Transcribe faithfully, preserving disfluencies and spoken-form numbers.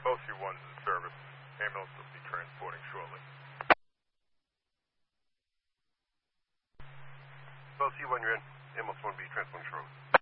Both U ones in service. Ambulance will be transporting shortly. Both U one, you're in. Ambulance one will be transporting shortly.